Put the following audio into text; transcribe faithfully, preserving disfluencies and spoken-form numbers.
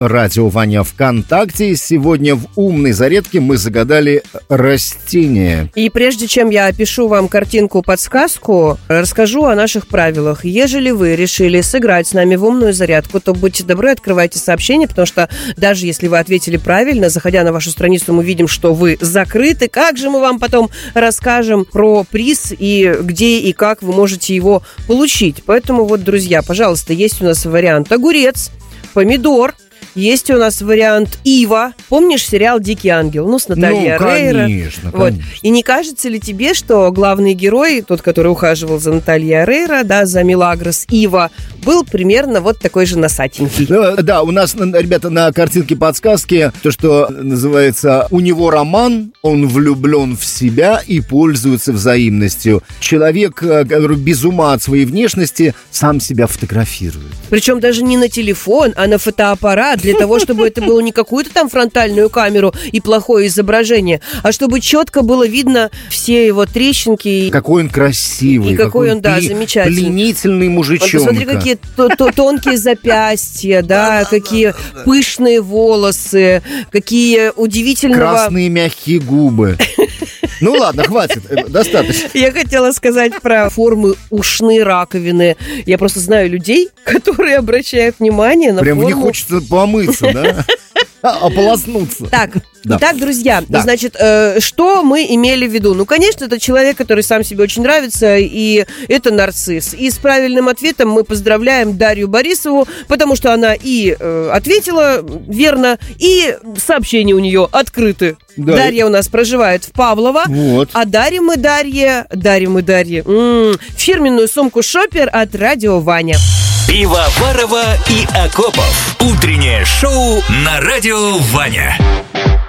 Радио Ваня ВКонтакте. Сегодня в умной зарядке мы загадали растение. И прежде чем я опишу вам картинку-подсказку, расскажу о наших правилах. Ежели вы решили сыграть с нами в умную зарядку, то будьте добры, открывайте сообщение, потому что даже если вы ответили правильно, заходя на вашу страницу, мы видим, что вы закрыты. Как же мы вам потом расскажем про приз и где и как вы можете его получить. Поэтому вот, друзья, пожалуйста, есть у нас вариант огурец, помидор. Есть у нас вариант ива. Помнишь сериал «Дикий ангел»? Ну, с Натальей ну, Орейро. конечно, вот. конечно. И не кажется ли тебе, что главный герой, тот, который ухаживал за Натальей Орейро, да, за Милагрос, Ива, был примерно вот такой же носатенький? Да, да, у нас, ребята, на картинке подсказки то, что называется «У него роман, он влюблен в себя и пользуется взаимностью». Человек, который без ума от своей внешности, сам себя фотографирует. Причем даже не на телефон, а на фотоаппарат, для того, чтобы это было не какую-то там фронтальную камеру и плохое изображение, а чтобы четко было видно все его трещинки. Какой он красивый. И какой, какой он, да, пли- замечательный. Пленительный мужичонка. Вот посмотри, какие тонкие запястья, да, какие пышные волосы, какие удивительного... Красные мягкие губы. Ну ладно, хватит, достаточно. Я хотела сказать про формы ушной раковины. Я просто знаю людей, которые обращают внимание на Прям форму... мне хочется помыться, да? Ополоснуться. Так, да. Итак, друзья, да. значит, э, что мы имели в виду? Ну, конечно, это человек, который сам себе очень нравится, и это нарцисс. И с правильным ответом мы поздравляем Дарью Борисову, потому что она и э, ответила верно, и сообщения у нее открыты. Да. Дарья у нас проживает в Павлово, вот. А дарим мы Дарье, дарим мы Дарье м-м, фирменную сумку «Шопер» от Радио Ваня. Пивоварова и Акопов. Утреннее шоу на Радио Ваня.